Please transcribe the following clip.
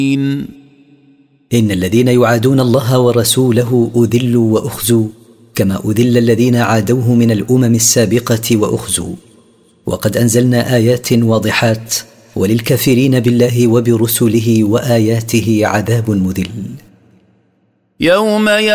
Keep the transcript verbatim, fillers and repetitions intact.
إن الذين يعادون الله ورسوله أذلوا وأخزوا كما أذل الذين عادوه من الأمم السابقة وأخزوا. وقد أنزلنا آيات واضحات، وللكافرين بالله وبرسله وآياته عذاب مذل. يوم